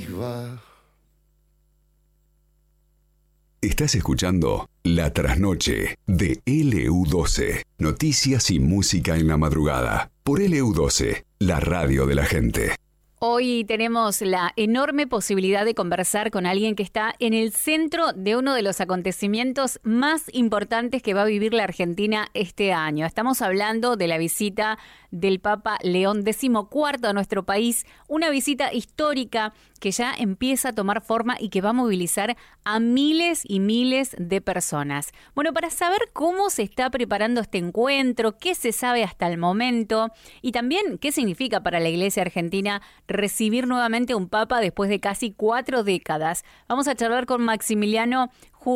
arriva. Estás escuchando La Trasnoche de LU12. Noticias y música en la madrugada. Por LU12, la radio de la gente. Hoy tenemos la enorme posibilidad de conversar con alguien que está en el centro de uno de los acontecimientos más importantes que va a vivir la Argentina este año. Estamos hablando de la visita del Papa León XIV a nuestro país, una visita histórica que ya empieza a tomar forma y que va a movilizar a miles y miles de personas. Bueno, para saber cómo se está preparando este encuentro, qué se sabe hasta el momento y también qué significa para la Iglesia argentina recibir nuevamente a un Papa después de casi 4 décadas, vamos a charlar con Maximiliano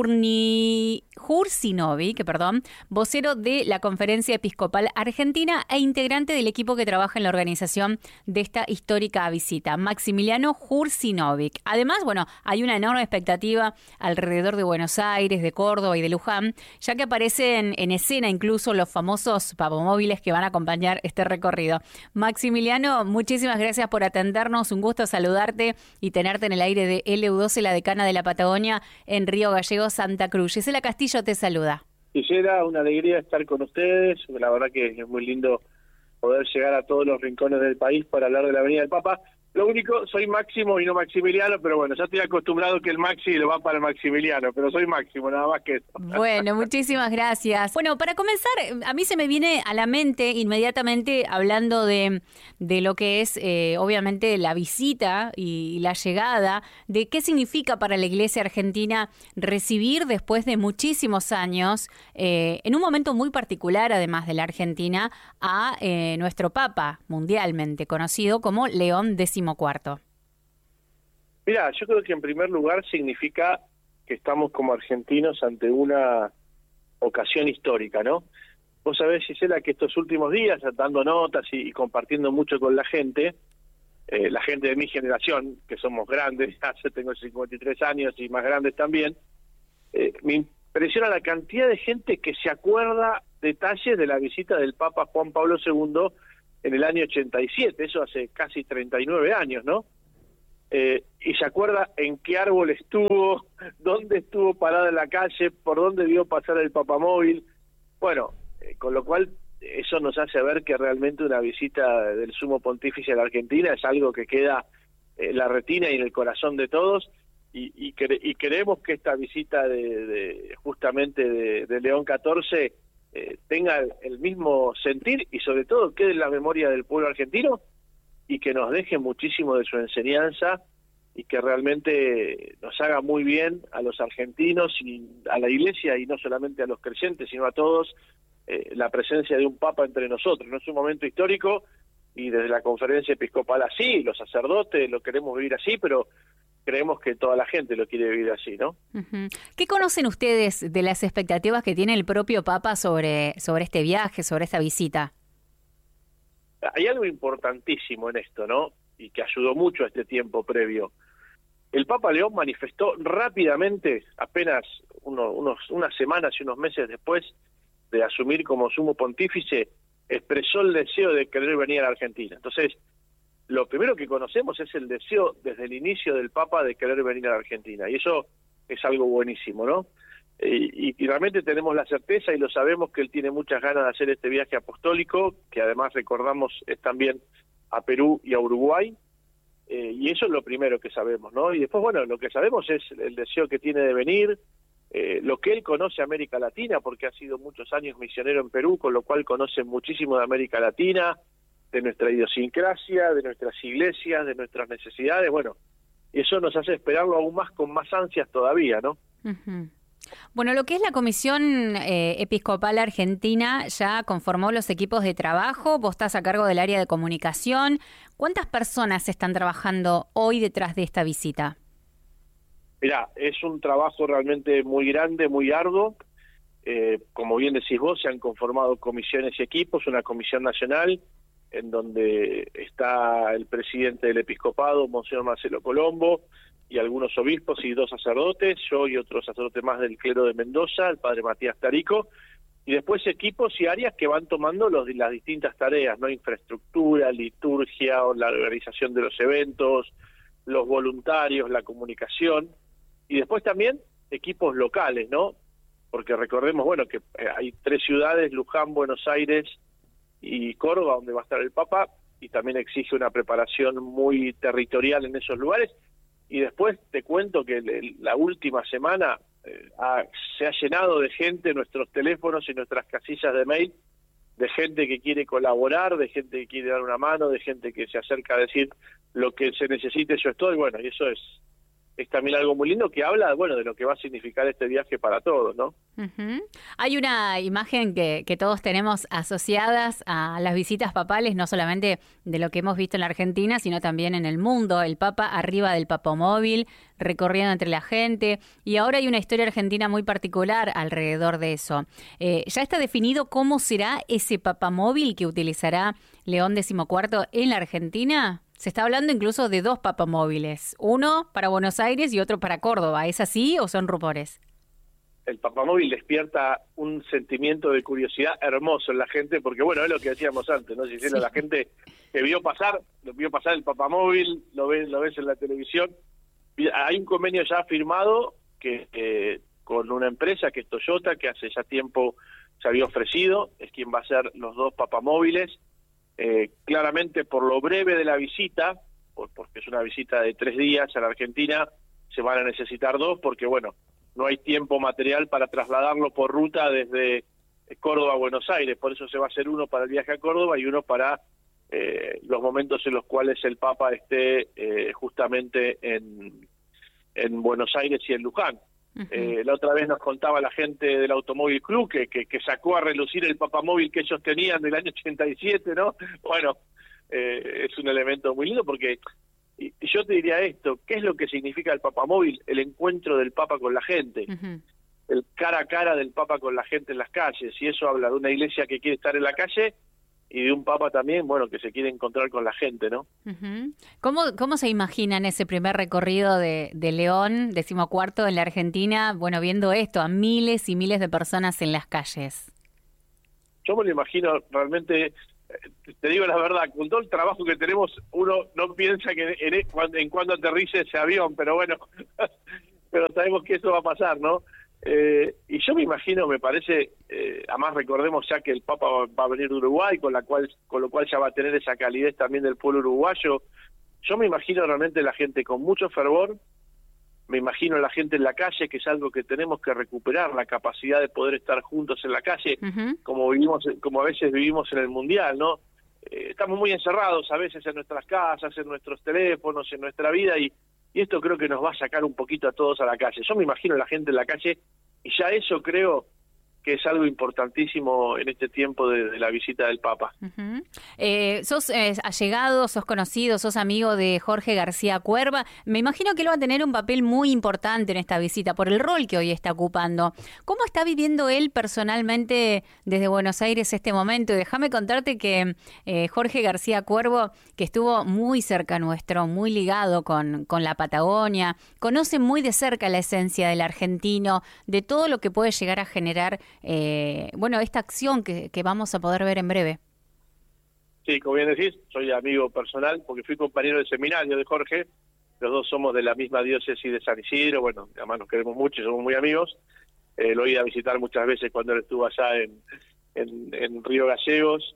Hurcinovic, vocero de la Conferencia Episcopal Argentina e integrante del equipo que trabaja en la organización de esta histórica visita. Maximiliano Hurcinovic. Además, hay una enorme expectativa alrededor de Buenos Aires, de Córdoba y de Luján, ya que aparecen en escena incluso los famosos papamóviles que van a acompañar este recorrido. Maximiliano, muchísimas gracias por atendernos. Un gusto saludarte y tenerte en el aire de LU12, la decana de la Patagonia, en Río Gallegos, Santa Cruz. Gisela Castillo te saluda. Gisela, una alegría estar con ustedes. La verdad que es muy lindo poder llegar a todos los rincones del país para hablar de la Avenida del Papa. Lo único, soy Máximo y no Maximiliano, pero bueno, ya estoy acostumbrado que el Maxi lo va para el Maximiliano, pero soy Máximo, nada más que eso. Bueno, muchísimas gracias. Bueno, para comenzar, a mí se me viene a la mente inmediatamente hablando de lo que es, obviamente, la visita y la llegada, de qué significa para la Iglesia argentina recibir después de muchísimos años, en un momento muy particular, además de la Argentina, a nuestro Papa mundialmente conocido como León XIV. Mira, yo creo que en primer lugar significa que estamos como argentinos ante una ocasión histórica, ¿no? Vos sabés, Gisela, que estos últimos días, dando notas y compartiendo mucho con la gente de mi generación, que somos grandes, yo tengo 53 años y más grandes también, me impresiona la cantidad de gente que se acuerda detalles de la visita del Papa Juan Pablo II en el año 87, eso hace casi 39 años, ¿no? Y se acuerda en qué árbol estuvo, dónde estuvo parada en la calle, por dónde vio pasar el papamóvil. Bueno, con lo cual eso nos hace ver que realmente una visita del Sumo Pontífice a la Argentina es algo que queda en la retina y en el corazón de todos, y queremos que esta visita justamente de León XIV tenga el mismo sentir y sobre todo quede en la memoria del pueblo argentino y que nos deje muchísimo de su enseñanza y que realmente nos haga muy bien a los argentinos y a la Iglesia, y no solamente a los creyentes sino a todos, la presencia de un Papa entre nosotros. No es un momento histórico y desde la Conferencia Episcopal así, los sacerdotes lo queremos vivir así, pero creemos que toda la gente lo quiere vivir así, ¿no? Uh-huh. ¿Qué conocen ustedes de las expectativas que tiene el propio Papa sobre este viaje, sobre esta visita? Hay algo importantísimo en esto, ¿no? Y que ayudó mucho a este tiempo previo. El Papa León manifestó rápidamente, apenas unas semanas y unos meses después de asumir como sumo pontífice, expresó el deseo de querer venir a la Argentina. Entonces, lo primero que conocemos es el deseo desde el inicio del Papa de querer venir a la Argentina, y eso es algo buenísimo, ¿no? Y realmente tenemos la certeza y lo sabemos que él tiene muchas ganas de hacer este viaje apostólico, que además recordamos es también a Perú y a Uruguay, y eso es lo primero que sabemos, ¿no? Y después, bueno, lo que sabemos es el deseo que tiene de venir, lo que él conoce América Latina, porque ha sido muchos años misionero en Perú, con lo cual conoce muchísimo de América Latina, de nuestra idiosincrasia, de nuestras iglesias, de nuestras necesidades, bueno, y eso nos hace esperarlo aún más, con más ansias todavía, ¿no? Uh-huh. Bueno, lo que es la Comisión Episcopal Argentina ya conformó los equipos de trabajo, vos estás a cargo del área de comunicación. ¿Cuántas personas están trabajando hoy detrás de esta visita? Mirá, es un trabajo realmente muy grande, muy arduo. Como bien decís vos, se han conformado comisiones y equipos, una comisión nacional, en donde está el presidente del episcopado, Monseñor Marcelo Colombo, y algunos obispos y 2 sacerdotes, yo y otro sacerdote más del clero de Mendoza, el padre Matías Tarico, y después equipos y áreas que van tomando las distintas tareas, ¿no? Infraestructura, liturgia, o la organización de los eventos, los voluntarios, la comunicación, y después también equipos locales, ¿no? Porque recordemos, bueno, que hay 3 ciudades, Luján, Buenos Aires y Córdoba, donde va a estar el Papa, y también exige una preparación muy territorial en esos lugares. Y después te cuento que la última semana se ha llenado de gente nuestros teléfonos y nuestras casillas de mail, de gente que quiere colaborar, de gente que quiere dar una mano, de gente que se acerca a decir lo que se necesite, yo estoy. Bueno, y eso es también algo muy lindo que habla, bueno, de lo que va a significar este viaje para todos, ¿no? Uh-huh. Hay una imagen que todos tenemos asociadas a las visitas papales, no solamente de lo que hemos visto en la Argentina, sino también en el mundo. El Papa arriba del papamóvil, recorriendo entre la gente. Y ahora hay una historia argentina muy particular alrededor de eso. ¿Ya está definido cómo será ese papamóvil que utilizará León XIV en la Argentina? Se está hablando incluso de 2 papamóviles, uno para Buenos Aires y otro para Córdoba. ¿Es así o son rumores? El papamóvil despierta un sentimiento de curiosidad hermoso en la gente, porque bueno, es lo que decíamos antes, ¿no? Si sí. La gente que vio pasar el papamóvil, lo ves en la televisión. Hay un convenio ya firmado que con una empresa que es Toyota, que hace ya tiempo se había ofrecido, es quien va a hacer los 2 papamóviles. Claramente por lo breve de la visita, porque es una visita de 3 días a la Argentina, se van a necesitar 2 porque bueno, no hay tiempo material para trasladarlo por ruta desde Córdoba a Buenos Aires, por eso se va a hacer uno para el viaje a Córdoba y uno para los momentos en los cuales el Papa esté justamente en Buenos Aires y en Luján. Uh-huh. La otra vez nos contaba la gente del Automóvil Club que sacó a relucir el papamóvil que ellos tenían del año 87, ¿no? Bueno, es un elemento muy lindo porque y yo te diría esto, ¿qué es lo que significa el papamóvil? El encuentro del Papa con la gente, uh-huh. El cara a cara del Papa con la gente en las calles, y eso habla de una iglesia que quiere estar en la calle y de un Papa también, bueno, que se quiere encontrar con la gente, ¿no? Uh-huh. ¿Cómo se imaginan ese primer recorrido de León XIV en la Argentina, bueno, viendo esto, a miles y miles de personas en las calles? Yo me lo imagino realmente, te digo la verdad, con todo el trabajo que tenemos, uno no piensa que en cuando aterrice ese avión, pero bueno, pero sabemos que eso va a pasar, ¿no? Y yo me imagino, me parece, además recordemos ya que el Papa va a venir de Uruguay, con lo cual ya va a tener esa calidez también del pueblo uruguayo. Yo me imagino realmente la gente con mucho fervor, me imagino la gente en la calle, que es algo que tenemos que recuperar, la capacidad de poder estar juntos en la calle, uh-huh. como a veces vivimos en el Mundial, ¿no? Estamos muy encerrados a veces en nuestras casas, en nuestros teléfonos, en nuestra vida, y esto creo que nos va a sacar un poquito a todos a la calle. Yo me imagino la gente en la calle, y ya eso creo que es algo importantísimo en este tiempo de la visita del Papa. Uh-huh. Sos allegado, sos conocido, sos amigo de Jorge García Cuerva. Me imagino que él va a tener un papel muy importante en esta visita por el rol que hoy está ocupando. ¿Cómo está viviendo él personalmente desde Buenos Aires este momento? Y déjame contarte que Jorge García Cuervo, que estuvo muy cerca nuestro, muy ligado con la Patagonia, conoce muy de cerca la esencia del argentino, de todo lo que puede llegar a generar esta acción que vamos a poder ver en breve. Sí, como bien decís, soy amigo personal porque fui compañero de seminario de Jorge, los 2 somos de la misma diócesis de San Isidro, bueno, además nos queremos mucho, somos muy amigos, lo he ido a visitar muchas veces cuando él estuvo allá en Río Gallegos.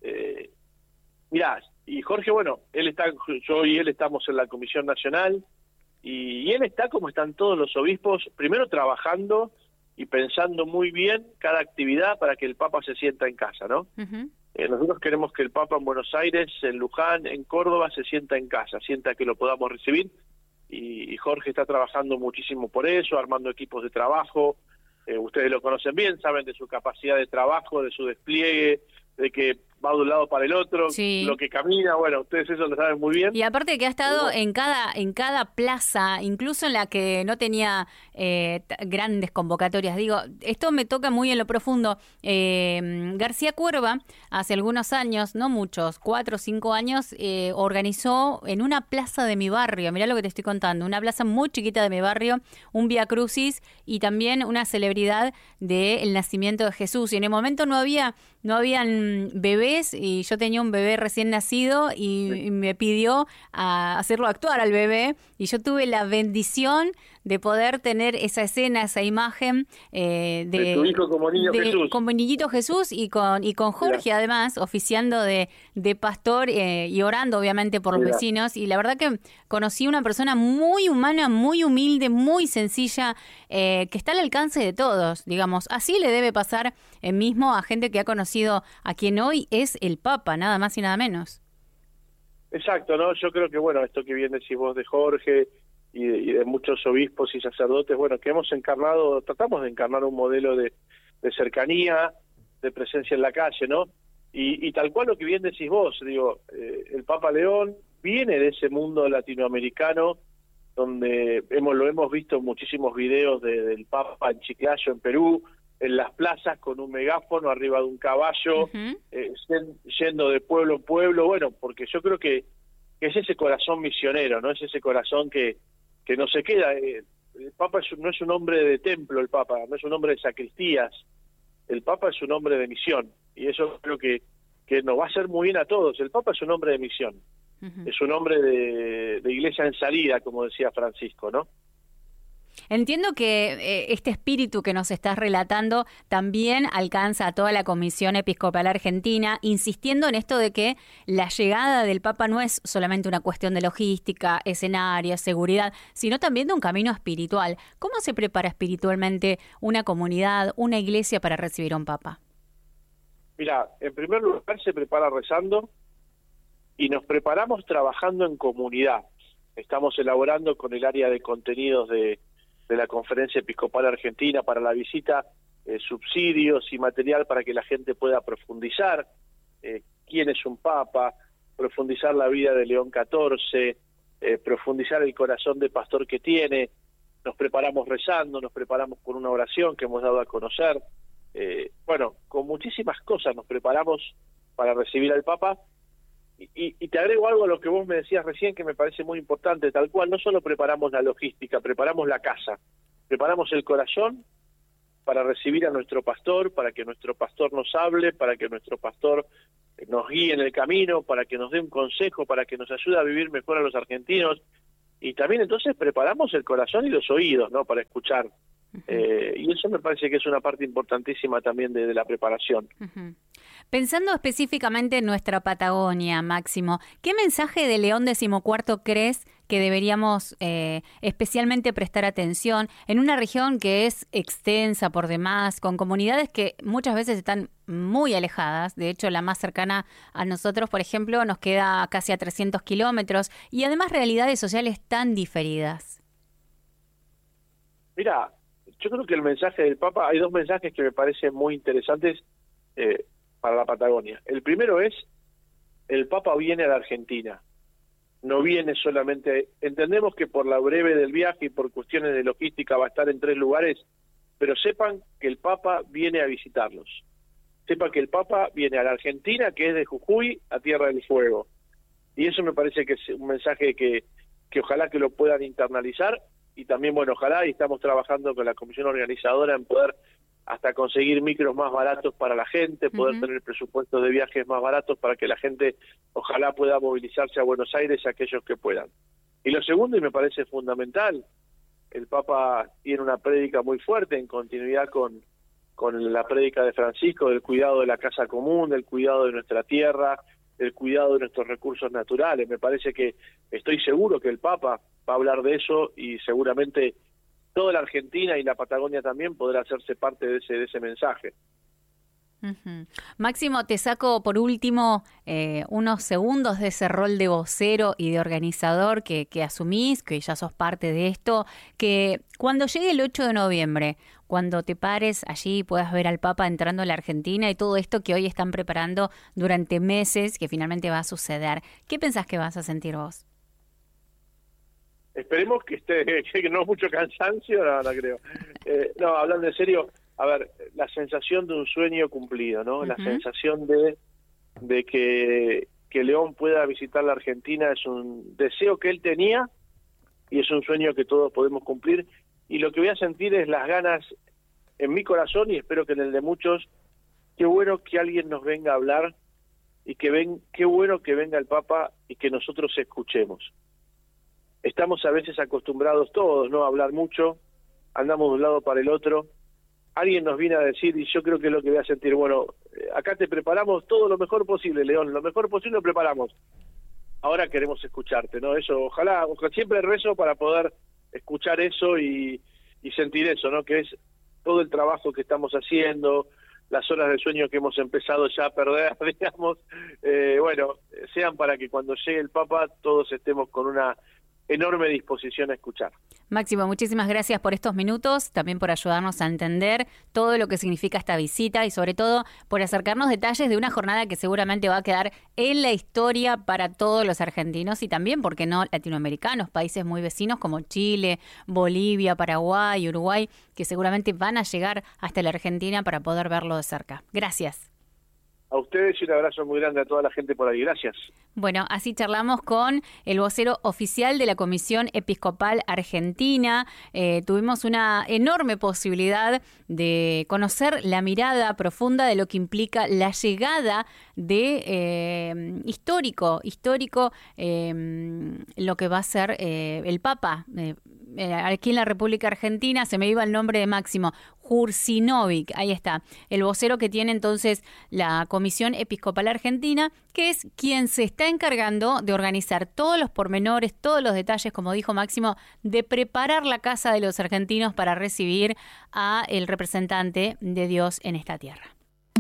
Mirá, y Jorge, bueno, yo y él estamos en la Comisión Nacional y él está como están todos los obispos, primero trabajando y pensando muy bien cada actividad para que el Papa se sienta en casa, ¿no? Uh-huh. Nosotros queremos que el Papa en Buenos Aires, en Luján, en Córdoba, se sienta en casa, sienta que lo podamos recibir, y Jorge está trabajando muchísimo por eso, armando equipos de trabajo. Ustedes lo conocen bien, saben de su capacidad de trabajo, de su despliegue, de que va de un lado para el otro, sí. Lo que camina, bueno, ustedes eso lo saben muy bien. Y aparte de que ha estado en cada plaza, incluso en la que no tenía grandes convocatorias. Digo, esto me toca muy en lo profundo. García Cuerva, hace algunos años, no muchos, 4 o 5 años, organizó en una plaza de mi barrio, mirá lo que te estoy contando, una plaza muy chiquita de mi barrio, un Vía Crucis y también una celebridad del nacimiento de Jesús. Y en el momento no habían bebés vez y yo tenía un bebé recién nacido y me pidió a hacerlo actuar al bebé y yo tuve la bendición de poder tener esa escena, esa imagen de tu hijo como niño Jesús. Como niñito Jesús y con Jorge además, oficiando de pastor y orando obviamente por los vecinos. Y la verdad que conocí una persona muy humana, muy humilde, muy sencilla, que está al alcance de todos, digamos. Así le debe pasar mismo a gente que ha conocido a quien hoy es el Papa, nada más y nada menos. Exacto, ¿no? Yo creo que, bueno, esto que bien decís vos de Jorge y de muchos obispos y sacerdotes, bueno, que tratamos de encarnar un modelo de cercanía, de presencia en la calle, ¿no? Y tal cual lo que bien decís vos, digo, el Papa León viene de ese mundo latinoamericano donde lo hemos visto en muchísimos videos del Papa en Chiclayo, en Perú, en las plazas con un megáfono arriba de un caballo, yendo de pueblo en pueblo, bueno, porque yo creo que es ese corazón misionero, ¿no? Es ese corazón que no se queda. El Papa no es un hombre de templo, el Papa, no es un hombre de sacristías, el Papa es un hombre de misión, y eso creo que nos va a hacer muy bien a todos. El Papa es un hombre de misión, es un hombre de iglesia en salida, como decía Francisco, ¿no? Entiendo que este espíritu que nos estás relatando también alcanza a toda la Comisión Episcopal Argentina, insistiendo en esto de que la llegada del Papa no es solamente una cuestión de logística, escenario, seguridad, sino también de un camino espiritual. ¿Cómo se prepara espiritualmente una comunidad, una iglesia para recibir a un Papa? Mira, en primer lugar se prepara rezando y nos preparamos trabajando en comunidad. Estamos elaborando con el área de contenidos de la Conferencia Episcopal Argentina para la visita, subsidios y material para que la gente pueda profundizar quién es un papa, profundizar la vida de León XIV, profundizar el corazón de pastor que tiene. Nos preparamos rezando, nos preparamos con una oración que hemos dado a conocer. Bueno, con muchísimas cosas nos preparamos para recibir al Papa. Y te agrego algo a lo que vos me decías recién que me parece muy importante, tal cual, no solo preparamos la logística, preparamos la casa, preparamos el corazón para recibir a nuestro pastor, para que nuestro pastor nos hable, para que nuestro pastor nos guíe en el camino, para que nos dé un consejo, para que nos ayude a vivir mejor a los argentinos, y también entonces preparamos el corazón y los oídos, ¿no?, para escuchar. Y eso me parece que es una parte importantísima también de la preparación. Pensando específicamente en nuestra Patagonia, Máximo, ¿qué mensaje de León XIV crees que deberíamos especialmente prestar atención en una región que es extensa por demás, con comunidades que muchas veces están muy alejadas? De hecho, la más cercana a nosotros, por ejemplo, nos queda casi a 300 kilómetros y además realidades sociales tan diferidas. Mira, yo creo que el mensaje del Papa, hay dos mensajes que me parecen muy interesantes para la Patagonia. El primero es, el Papa viene a la Argentina, no viene solamente, entendemos que por la breve del viaje y por cuestiones de logística va a estar en 3 lugares, pero sepan que el Papa viene a visitarlos. Sepan que el Papa viene a la Argentina, que es de Jujuy a Tierra del Fuego. Y eso me parece que es un mensaje que ojalá que lo puedan internalizar. Y también, bueno, ojalá, y estamos trabajando con la comisión organizadora en poder hasta conseguir micros más baratos para la gente, poder tener presupuestos de viajes más baratos para que la gente ojalá pueda movilizarse a Buenos Aires aquellos que puedan. Y lo segundo, y me parece fundamental, el Papa tiene una prédica muy fuerte en continuidad con la prédica de Francisco, del cuidado de la casa común, del cuidado de nuestra tierra, del cuidado de nuestros recursos naturales. Me parece que, estoy seguro que el Papa va a hablar de eso y seguramente toda la Argentina y la Patagonia también podrá hacerse parte de ese mensaje. Máximo, te saco por último unos segundos de ese rol de vocero y de organizador que asumís, que ya sos parte de esto, que cuando llegue el 8 de noviembre, cuando te pares allí puedas ver al Papa entrando a la Argentina y todo esto que hoy están preparando durante meses, que finalmente va a suceder, ¿qué pensás que vas a sentir vos? Esperemos que no mucho cansancio, no creo. No, hablando en serio, a ver, la sensación de un sueño cumplido, ¿no? La sensación de que León pueda visitar la Argentina es un deseo que él tenía y es un sueño que todos podemos cumplir. Y lo que voy a sentir es las ganas en mi corazón y espero que en el de muchos, qué bueno que alguien nos venga a hablar y qué bueno que venga el Papa y que nosotros escuchemos. Estamos a veces acostumbrados todos, ¿no?, a hablar mucho, andamos de un lado para el otro. Alguien nos viene a decir, y yo creo que es lo que voy a sentir, bueno, acá te preparamos todo lo mejor posible, León, lo mejor posible lo preparamos. Ahora queremos escucharte, ¿no? Eso, ojalá siempre rezo para poder escuchar eso y sentir eso, ¿no? Que es todo el trabajo que estamos haciendo, las horas de sueño que hemos empezado ya a perder, digamos, bueno, sean para que cuando llegue el Papa todos estemos con una enorme disposición a escuchar. Máximo, muchísimas gracias por estos minutos, también por ayudarnos a entender todo lo que significa esta visita y sobre todo por acercarnos detalles de una jornada que seguramente va a quedar en la historia para todos los argentinos y también, ¿por qué no?, latinoamericanos, países muy vecinos como Chile, Bolivia, Paraguay, Uruguay, que seguramente van a llegar hasta la Argentina para poder verlo de cerca. Gracias. A ustedes y un abrazo muy grande a toda la gente por ahí. Gracias. Bueno, así charlamos con el vocero oficial de la Comisión Episcopal Argentina. Tuvimos una enorme posibilidad de conocer la mirada profunda de lo que implica la llegada de histórico, lo que va a ser el Papa. Aquí en la República Argentina, se me iba el nombre de Máximo, Jurcinovic, ahí está, el vocero que tiene entonces la Comisión Episcopal Argentina, que es quien se está encargando de organizar todos los pormenores, todos los detalles, como dijo Máximo, de preparar la casa de los argentinos para recibir a el representante de Dios en esta tierra.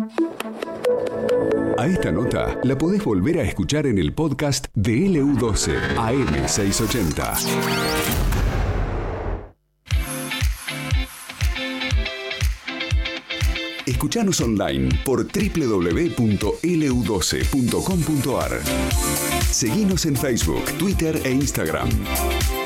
A esta nota la podés volver a escuchar en el podcast de LU12 AM680. Escuchanos online por www.lu12.com.ar. Seguinos en Facebook, Twitter e Instagram.